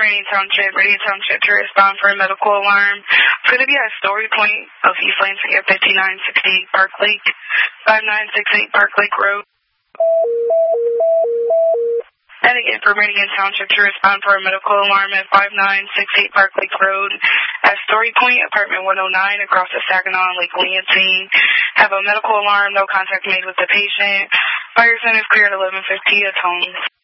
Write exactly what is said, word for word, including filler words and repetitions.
Meridian Township, Meridian Township to respond for a medical alarm. It's going to be at Story Point of East Lansing at fifty-nine sixty-eight Park Lake, fifty-nine sixty-eight Park Lake Road. And again, for Meridian Township to respond for a medical alarm at fifty-nine sixty-eight Park Lake Road at Story Point, apartment one oh nine, across the Saginaw and Lake Lansing. Have a medical alarm, no contact made with the patient. Fire center is clear at eleven fifty at home.